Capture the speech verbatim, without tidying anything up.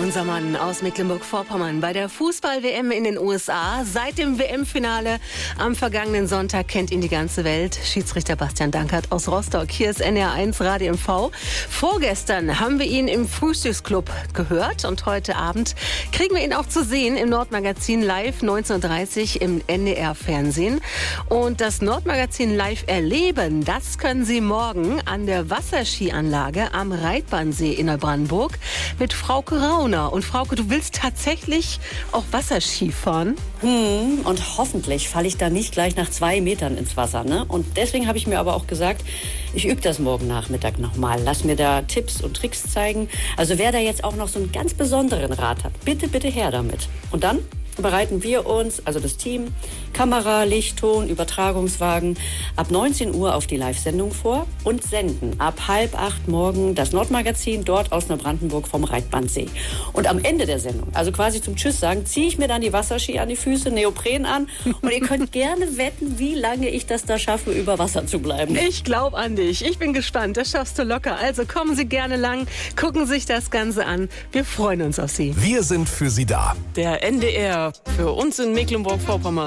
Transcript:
unser Mann aus Mecklenburg-Vorpommern bei der Fußball-W M in den U S A. Seit dem W M-Finale am vergangenen Sonntag kennt ihn die ganze Welt. Schiedsrichter Bastian Dankert aus Rostock. Hier ist N R eins Radio M V. Vorgestern haben wir ihn im Frühstücksclub gehört und heute Abend kriegen wir ihn auch zu sehen im Nordmagazin live neunzehn Uhr dreißig im N D R-Fernsehen. Und das Nordmagazin live erleben, das können Sie morgen an der Wasserskianlage am Reitbahnsee in Neubrandenburg mit Frauke Rauner. Und Frauke, du willst tatsächlich auch Wasserski fahren? Hm, und hoffentlich falle ich da nicht gleich nach zwei Metern ins Wasser, ne? Und deswegen habe ich mir aber auch gesagt, ich übe das morgen Nachmittag nochmal. Lass mir da Tipps und Tricks zeigen. Also wer da jetzt auch noch so einen ganz besonderen Rat hat, bitte, bitte her damit. Und dann bereiten wir uns, also das Team, Kamera, Licht, Ton, Übertragungswagen, ab neunzehn Uhr auf die Live-Sendung vor und senden ab halb acht morgen das Nordmagazin dort aus Neubrandenburg vom Reitbandsee. Und am Ende der Sendung, also quasi zum Tschüss sagen, ziehe ich mir dann die Wasserski an die Füße, Neopren an und ihr könnt gerne wetten, wie lange ich das da schaffe, über Wasser zu bleiben. Ich glaube an dich. Ich bin gespannt. Das schaffst du locker. Also kommen Sie gerne lang, gucken sich das Ganze an. Wir freuen uns auf Sie. Wir sind für Sie da. Der N D R für uns in Mecklenburg-Vorpommern.